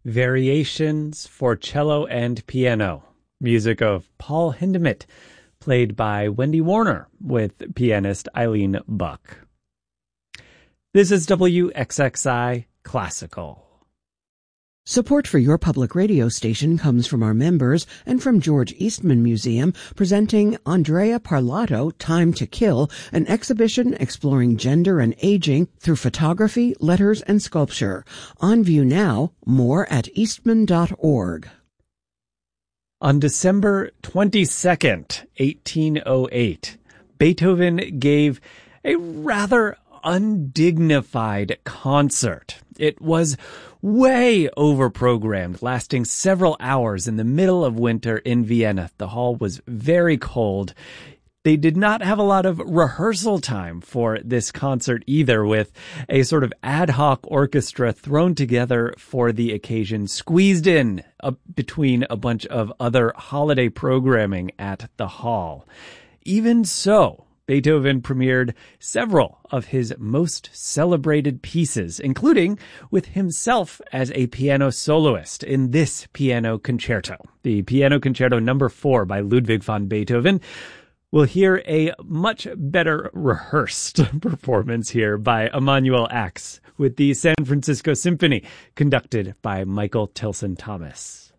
Variations for Cello and Piano, music of Paul Hindemith, played by Wendy Warner with pianist Eileen Buck. This is WXXI Classical. Support for your public radio station comes from our members and from George Eastman Museum, presenting Andrea Parlato, Time to Kill, an exhibition exploring gender and aging through photography, letters, and sculpture. On view now, more at eastman.org. On December 22nd, 1808, Beethoven gave a rather undignified concert. It was way overprogrammed, lasting several hours in the middle of winter in Vienna. The hall was very cold. They did not have a lot of rehearsal time for this concert either, with a sort of ad hoc orchestra thrown together for the occasion, squeezed in between a bunch of other holiday programming at the hall. Even so, Beethoven premiered several of his most celebrated pieces, including with himself as a piano soloist in this piano concerto, the Piano Concerto No. 4 by Ludwig van Beethoven. We'll hear a much better rehearsed performance here by Emanuel Ax with the San Francisco Symphony, conducted by Michael Tilson Thomas.